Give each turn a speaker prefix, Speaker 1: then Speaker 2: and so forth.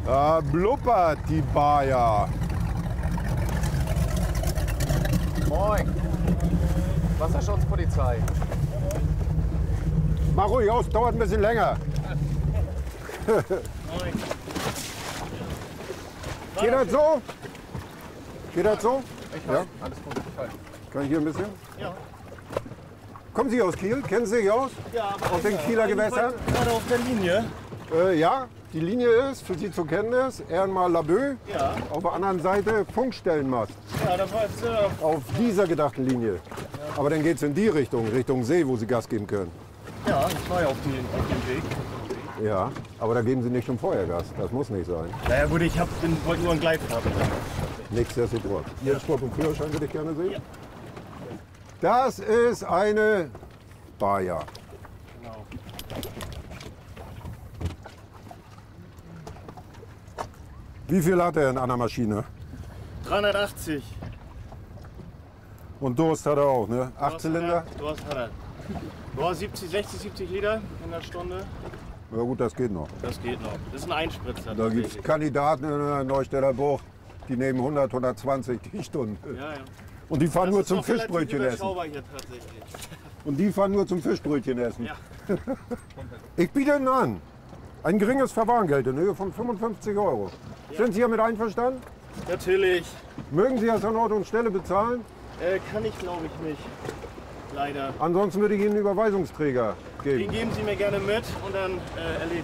Speaker 1: Da blubbert die Bayer.
Speaker 2: Moin. Wasserschutzpolizei.
Speaker 1: Mach ruhig aus, dauert ein bisschen länger.
Speaker 2: Moin.
Speaker 1: Geht das so? Geht das so?
Speaker 2: Ich
Speaker 1: Ja.
Speaker 2: halt. Alles gut. Ich halt.
Speaker 1: Kann ich hier ein bisschen?
Speaker 2: Ja.
Speaker 1: Kommen Sie aus Kiel? Kennen Sie sich aus?
Speaker 2: Ja,
Speaker 1: Aus den Kieler Gewässern?
Speaker 2: Gerade auf der Linie.
Speaker 1: Ja, die Linie ist, für Sie zur Kenntnis, Ehrenmal Laboe.
Speaker 2: Ja.
Speaker 1: Auf der anderen Seite Funkstellenmast.
Speaker 2: Ja, da war jetzt
Speaker 1: Auf dieser gedachten Linie. Aber dann geht es in die Richtung, Richtung See, wo Sie Gas geben können.
Speaker 2: ja, ich war ja auf dem Weg.
Speaker 1: Ja, aber da geben Sie nicht schon Feuergas. Das muss nicht sein.
Speaker 2: Naja gut, ich wollte nur ein Gleitfahrrad.
Speaker 1: Nichtsdestotrotz. Ihren Sport- und Führerschein würde ich gerne sehen.
Speaker 2: Ja.
Speaker 1: Das ist eine Bayer.
Speaker 2: Genau.
Speaker 1: Wie viel hat er in einer Maschine?
Speaker 2: 380.
Speaker 1: Und Durst hat er auch, ne? 8 Zylinder?
Speaker 2: Durst hat er. Ja, 60, 70 Liter in der Stunde.
Speaker 1: Ja gut, das geht noch.
Speaker 2: Das geht noch. Das ist ein Einspritzer.
Speaker 1: Da gibt es Kandidaten in der Neustädter Bucht, die nehmen 100, 120 die Stunde.
Speaker 2: Ja, ja.
Speaker 1: Und die fahren
Speaker 2: Das
Speaker 1: nur
Speaker 2: ist
Speaker 1: zum
Speaker 2: noch relativ
Speaker 1: Fischbrötchen essen.
Speaker 2: überschaubar hier tatsächlich.
Speaker 1: Und die fahren nur zum Fischbrötchen essen.
Speaker 2: Ja.
Speaker 1: Ich biete Ihnen an, ein geringes Verwarngeld in Höhe von 55 Euro. Sind Sie damit einverstanden?
Speaker 2: Natürlich.
Speaker 1: Mögen Sie das an Ort und Stelle bezahlen?
Speaker 2: Kann ich glaube ich nicht. Leider.
Speaker 1: Ansonsten würde ich Ihnen einen Überweisungsträger
Speaker 2: Den
Speaker 1: geben.
Speaker 2: geben Sie mir gerne mit und dann erledige